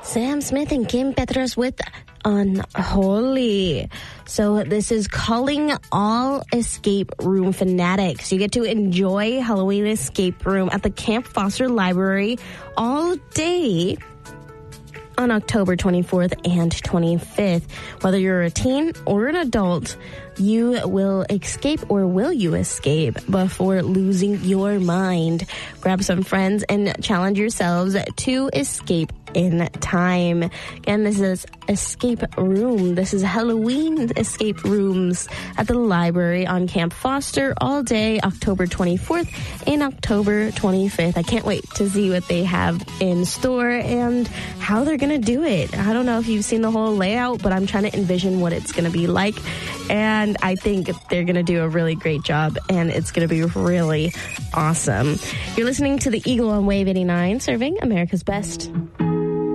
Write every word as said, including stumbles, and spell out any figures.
Sam Smith and Kim Petras with Unholy. So this is calling all escape room fanatics. You get to enjoy Halloween escape room at the Camp Foster Library all day on October twenty-fourth and twenty-fifth. Whether you're a teen or an adult, you will escape, or will you escape before losing your mind? Grab some friends and challenge yourselves to escape in time. Again, this is Escape Room. This is Halloween escape rooms at the library on Camp Foster all day, October twenty-fourth and October twenty-fifth. I can't wait to see what they have in store and how they're going to do it. I don't know if you've seen the whole layout, but I'm trying to envision what it's going to be like. And I think they're going to do a really great job, and it's going to be really awesome. You're listening to the Eagle on Wave eighty-nine, serving America's best.